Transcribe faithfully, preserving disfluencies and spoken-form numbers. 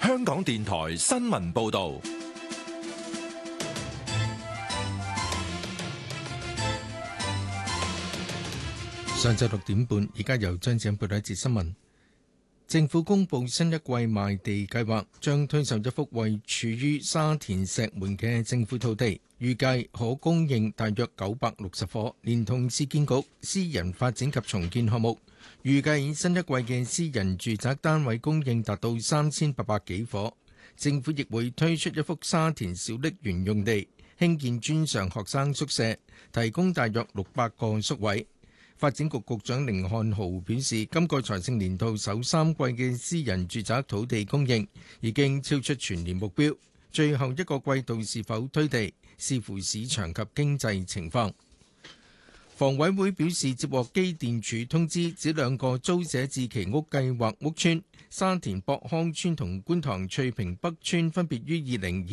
香港電台新聞報道。 上晝六點半，而家由張子欣報道一節新聞。政府公布新一季賣地計劃，將推售一幅位處於沙田石門嘅政府土地，預計可供應大約九百六十伙，連同市建局私人發展及重建項目，預計新一季嘅私人住宅單位供應達到三千八百幾伙。政府亦會推出一幅沙田小瀝源用地，興建專上學生宿舍，提供大約六百個宿位。發展局局長甯漢豪表示，今個財政年度首三季嘅私人住宅土地供應已經超出全年目標，最後一個季度是否推地，視乎市場及經濟情況。房委會表示，接獲機電署通知，指兩個租者置其屋計劃屋邨沙田博康邨同觀塘翠屏北邨分別於二零